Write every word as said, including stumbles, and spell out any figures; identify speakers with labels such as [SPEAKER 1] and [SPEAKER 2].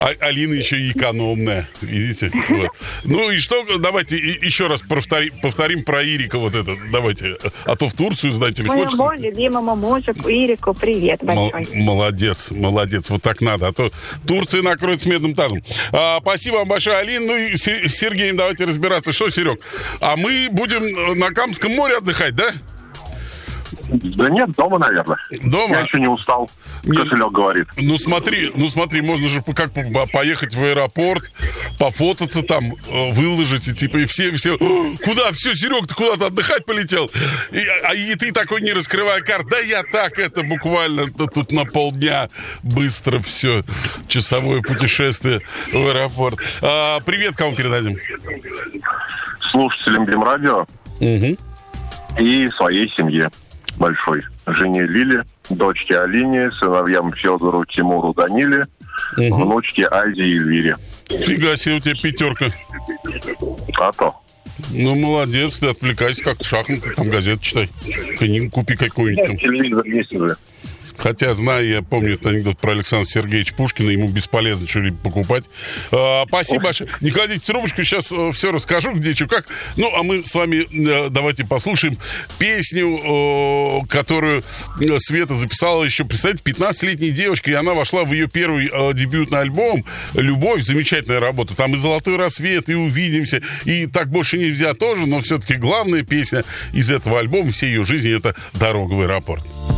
[SPEAKER 1] А Алина еще и экономная, видите? Вот. Ну и что, давайте и, еще раз повтори, повторим про Ирика вот это, давайте. А то в Турцию, знаете ли, хочется.
[SPEAKER 2] Моему любимому мужу Ирику привет большой.
[SPEAKER 1] М- молодец, молодец, вот так надо, а то Турция накроет с медным тазом. А, спасибо вам большое, Алина. Ну и с Сергеем давайте разбираться. Что, Серег, а мы будем на Камском море отдыхать, да?
[SPEAKER 3] Да нет, дома, наверное.
[SPEAKER 1] Дома?
[SPEAKER 3] Я еще не устал,
[SPEAKER 1] Нет.
[SPEAKER 3] кошелек говорит.
[SPEAKER 1] Ну смотри, ну смотри, можно же как поехать в аэропорт, пофотаться там, выложить, и типа, и все, все, куда, все, Серег, ты куда-то отдыхать полетел? И, а, и ты такой, не раскрывая карт, да я так, это буквально тут на полдня быстро все, часовое путешествие в аэропорт. А, привет, кому передадим?
[SPEAKER 3] Слушателям Бимрадио
[SPEAKER 1] Угу.
[SPEAKER 3] и своей семье большой. Жене Лиле, дочке Алине, сыновьям Федору, Тимуру, Даниле,
[SPEAKER 1] Угу.
[SPEAKER 3] внучке Азе и Эльвире.
[SPEAKER 1] Фига себе, у тебя пятерка.
[SPEAKER 3] А то.
[SPEAKER 1] Ну, молодец, ты отвлекайся, как шахматы, там газету читай. Книгу купи какую-нибудь там.
[SPEAKER 3] Телевизор есть уже.
[SPEAKER 1] Хотя, знаю, я помню этот анекдот про Александра Сергеевича Пушкина, ему бесполезно что-либо покупать. А, спасибо большое. Не кладите трубочку, сейчас э, все расскажу, где, что, как. Ну, а мы с вами э, давайте послушаем песню, э, которую Света записала еще, представьте, пятнадцатилетняя девочка, и она вошла в ее первый э, дебютный альбом «Любовь», замечательная работа. Там и «Золотой рассвет», и «Увидимся», и «Так больше нельзя» тоже, но все-таки главная песня из этого альбома всей ее жизни — это «Дорога в аэропорт».